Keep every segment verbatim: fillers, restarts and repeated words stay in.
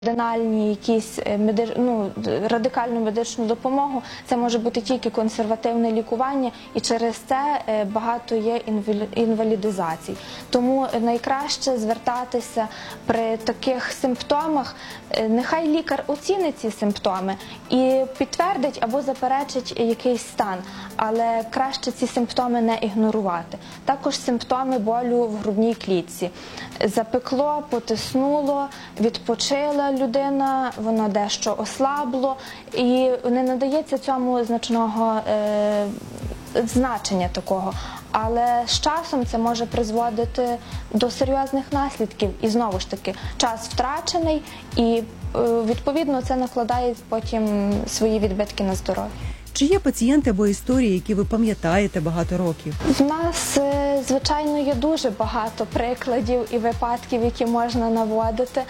Кардинальні якісь меди... ну, радикальну медичну допомогу, це може бути тільки консервативне лікування, і через це багато є інвалідизацій. Тому найкраще звертатися при таких симптомах, нехай лікар оцінить ці симптоми і підтвердить або заперечить якийсь стан, але краще ці симптоми не ігнорувати. Також симптоми болю в грудній клітці. Запекло, потиснуло, відпочила людина, воно дещо ослабло, і не надається цьому значного е, значення такого. Але з часом це може призводити до серйозних наслідків. І знову ж таки, час втрачений, і відповідно це накладає потім свої відбитки на здоров'я. Чи є пацієнти або історії, які ви пам'ятаєте багато років? В нас, звичайно, є дуже багато прикладів і випадків, які можна наводити.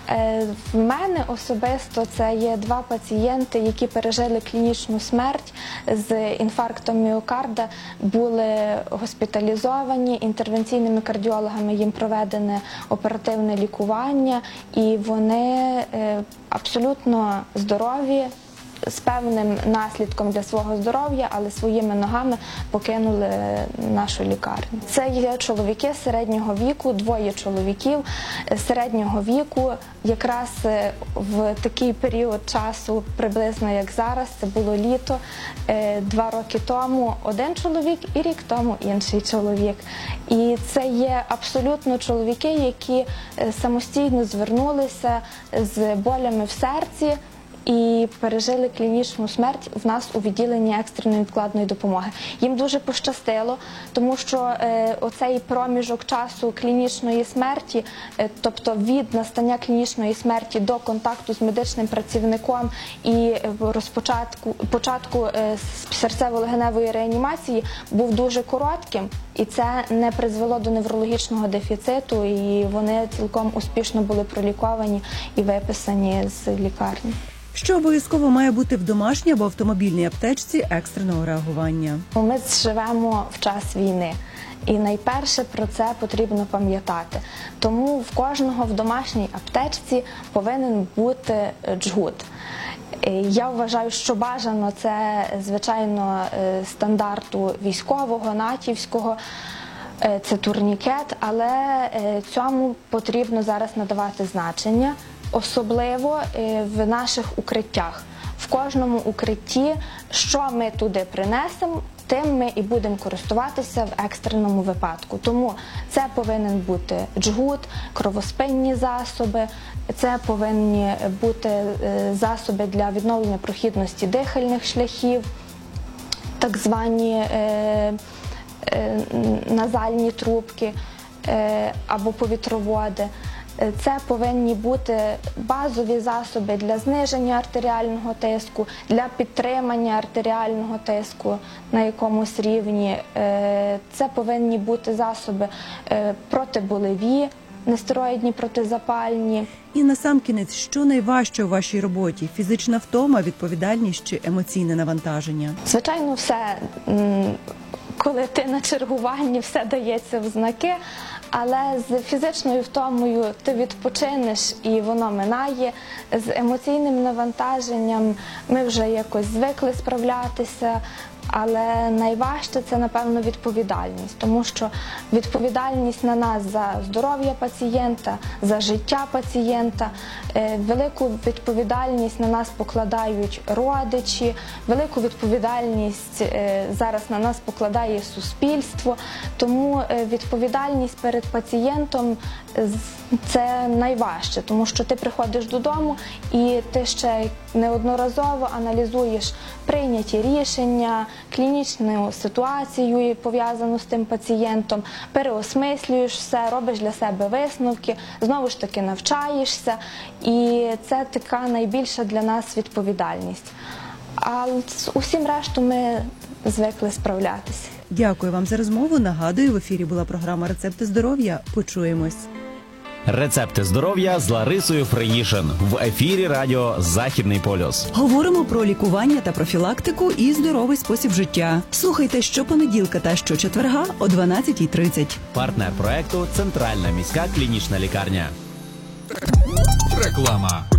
В мене особисто це є два пацієнти, які пережили клінічну смерть з інфарктом міокарда, були госпіталізовані, інтервенційними кардіологами їм проведене оперативне лікування, і вони абсолютно здорові, з певним наслідком для свого здоров'я, але своїми ногами покинули нашу лікарню. Це є чоловіки середнього віку, двоє чоловіків середнього віку. Якраз в такий період часу, приблизно як зараз, це було літо, два роки тому один чоловік і рік тому інший чоловік. І це є абсолютно чоловіки, які самостійно звернулися з болями в серці і пережили клінічну смерть в нас у відділенні екстреної невідкладної допомоги. Їм дуже пощастило, тому що е, оцей проміжок часу клінічної смерті, е, тобто від настання клінічної смерті до контакту з медичним працівником і розпочатку початку е, серцево-легеневої реанімації, був дуже коротким, і це не призвело до неврологічного дефіциту, і вони цілком успішно були проліковані і виписані з лікарні. Що обов'язково має бути в домашній або автомобільній аптечці екстреного реагування? Ми живемо в час війни, і найперше про це потрібно пам'ятати. Тому в кожного в домашній аптечці повинен бути джгут. Я вважаю, що бажано це, звичайно, стандарту військового, натівського, це турнікет, але цьому потрібно зараз надавати значення. Особливо в наших укриттях. В кожному укритті, що ми туди принесемо, тим ми і будемо користуватися в екстреному випадку. Тому це повинен бути джгут, кровоспинні засоби, це повинні бути засоби для відновлення прохідності дихальних шляхів, так звані е, е, назальні трубки е, або повітроводи. Це повинні бути базові засоби для зниження артеріального тиску, для підтримання артеріального тиску на якомусь рівні. Це повинні бути засоби протиболеві, нестероїдні протизапальні. І насамкінець, що найважче у вашій роботі? Фізична втома, відповідальність чи емоційне навантаження? Звичайно, все, коли ти на чергуванні, все дається в знаки. Але з фізичною втомою ти відпочинеш і воно минає. З емоційним навантаженням ми вже якось звикли справлятися, але найважче це, напевно, відповідальність. Тому що відповідальність на нас за здоров'я пацієнта, за життя пацієнта, велику відповідальність на нас покладають родичі, велику відповідальність зараз на нас покладає суспільство. Тому відповідальність перед пацієнтом – це найважче, тому що ти приходиш додому і ти ще неодноразово аналізуєш прийняті рішення, клінічну ситуацію, пов'язану з тим пацієнтом, переосмислюєш все, робиш для себе висновки, знову ж таки навчаєшся, і це така найбільша для нас відповідальність. А з усім решту ми звикли справлятися. Дякую вам за розмову. Нагадую, в ефірі була програма «Рецепти здоров'я». Почуємось. Рецепти здоров'я з Ларисою Фриїшин в ефірі радіо «Західний полюс». Говоримо про лікування та профілактику і здоровий спосіб життя. Слухайте щопонеділка та щочетверга о дванадцятій тридцять. Партнер проекту – Центральна міська клінічна лікарня. Реклама.